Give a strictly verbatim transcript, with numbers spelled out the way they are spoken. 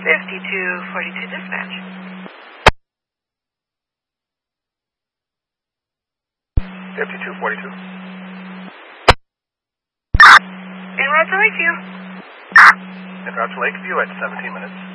fifty-two forty-two dispatch. fifty-two forty-two. En route to Lakeview. En route to Lakeview at seventeen minutes.